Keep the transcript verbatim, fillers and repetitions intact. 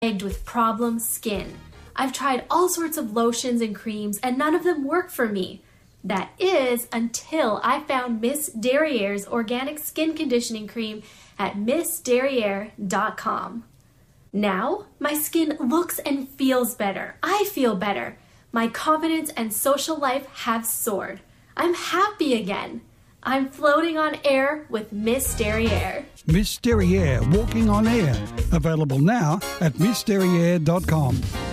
Plagued with problem skin. I've tried all sorts of lotions and creams and none of them work for me. That is until I found Miss Derriere's organic skin conditioning cream at miss derriere dot com. Now, my skin looks and feels better. I feel better. My confidence and social life have soared. I'm happy again. I'm floating on air with Miss Derriere. Miss Derriere, walking on air. Available now at miss derriere dot com.